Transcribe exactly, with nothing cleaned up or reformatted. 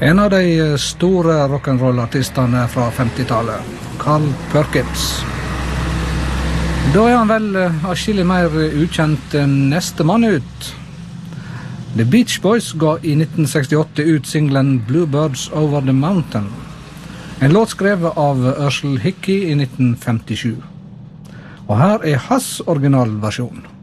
En av de store rock'n'roll-artistene fra femtitallet, Carl Perkins. Da er han vel atskillig mer ukjent enn neste mann ut. The Beach Boys ga i nitten sekstiåtte ut singlen Bluebirds Over the Mountain, en låt skrevet av Earl Hickey i nitten femtisju. Og her er hans originalversjon.